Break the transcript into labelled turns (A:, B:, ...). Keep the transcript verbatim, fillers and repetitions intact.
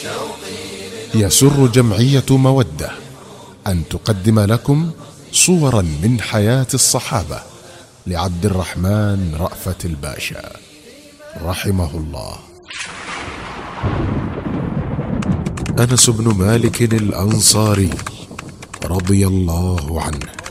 A: يسر جمعية مودة أن تقدم لكم صورا من حياة الصحابة لعبد الرحمن رأفت الباشا رحمه الله. أنس بن مالك الأنصاري رضي الله عنه